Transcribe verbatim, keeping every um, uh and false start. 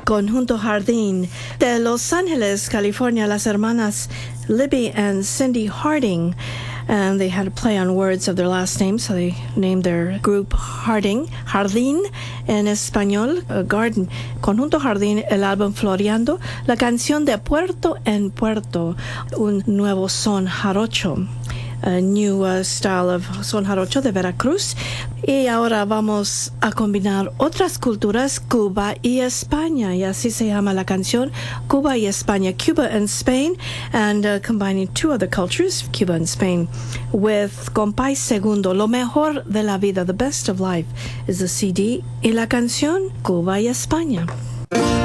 Conjunto Jardín. De Los Ángeles, California, las hermanas Libby and Cindy Harding. And they had a play on words of their last name, so they named their group Harding, Jardín, en español, uh, Garden. Conjunto Jardín, el álbum Floreando, la canción de Puerto en Puerto, un nuevo son jarocho, a new uh, style of son jarocho de Veracruz. Y ahora vamos a combinar otras culturas, Cuba y España, y así se llama la canción, Cuba y España, Cuba and Spain, and uh, combining two other cultures, Cuba and Spain, with Compay Segundo, Lo Mejor de la Vida, The Best of Life, is the C D, y la canción, Cuba y España.